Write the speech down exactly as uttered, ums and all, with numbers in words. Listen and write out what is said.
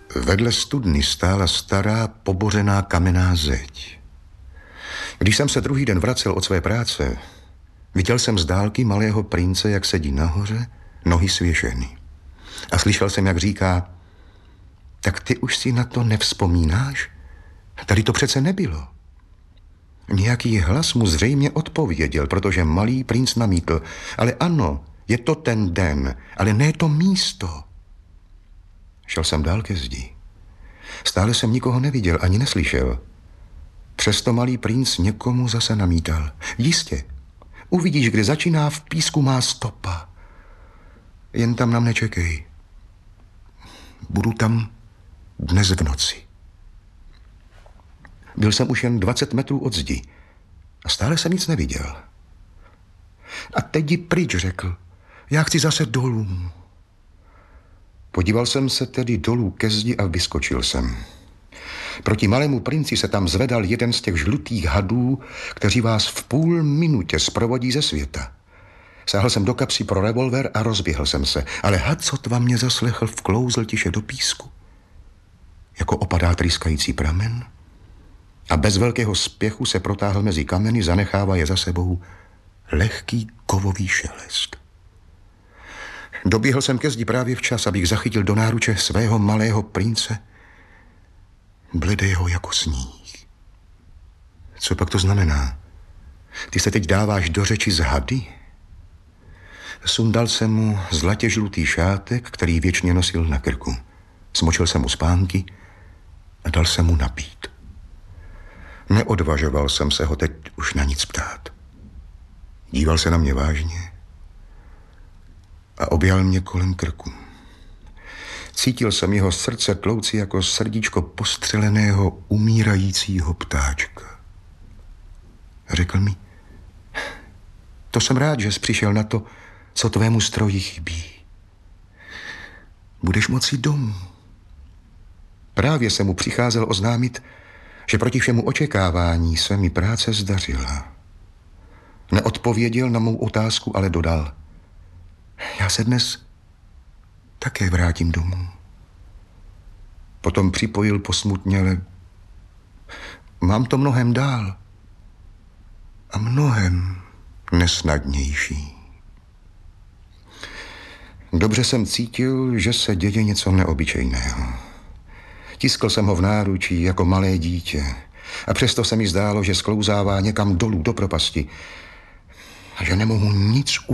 Vedle studny stála stará pobořená kamenná zeď. Když jsem se druhý den vracel od své práce, viděl jsem z dálky malého prince, jak sedí nahoře, nohy svěšeny. A slyšel jsem, jak říká: tak ty už si na to nevzpomínáš? Tady to přece nebylo. Nějaký hlas mu zřejmě odpověděl, protože malý princ namítl: ale ano, je to ten den, ale ne to místo. Šel jsem dál ke zdi. Stále jsem nikoho neviděl ani neslyšel. Přesto malý princ někomu zase namítal: jistě, uvidíš, kde začíná v písku má stopa. Jen tam na mne čekej. Budu tam dnes v noci. Byl jsem už jen dvacet metrů od zdi a stále jsem nic neviděl. A teď jdi pryč, řekl. Já chci zase dolů. Podíval jsem se tedy dolů ke zdi a vyskočil jsem. Proti malému princi se tam zvedal jeden z těch žlutých hadů, kteří vás v půl minutě zprovodí ze světa. Sáhl jsem do kapsy pro revolver a rozběhl jsem se, ale had sotva mě zaslechl, vklouzl tiše do písku, jako opadá trýskající pramen, a bez velkého spěchu se protáhl mezi kameny, zanechává je za sebou lehký kovový šelest. Doběhl jsem ke zdi právě včas, abych zachytil do náruče svého malého prince, bledého jako sníh. Co pak to znamená? Ty se teď dáváš do řeči z hady? Sundal jsem mu zlatě žlutý šátek, který věčně nosil na krku. Smočil jsem mu spánky a dal jsem mu napít. Neodvažoval jsem se ho teď už na nic ptát. Díval se na mě vážně a objal mě kolem krku. Cítil jsem jeho srdce tlouci jako srdíčko postřeleného, umírajícího ptáčka. A řekl mi: to jsem rád, že jsi přišel na to, co tvému stroji chybí. Budeš moci domů. Právě se mu přicházel oznámit, že proti všemu očekávání se mi práce zdařila. Neodpověděl na mou otázku, ale dodal: já se dnes také vrátím domů. Potom připojil posmutněle: mám to mnohem dál a mnohem nesnadnější. Dobře jsem cítil, že se děje něco neobyčejného. Tiskl jsem ho v náručí jako malé dítě a přesto se mi zdálo, že sklouzává někam dolů do propasti a že nemohu nic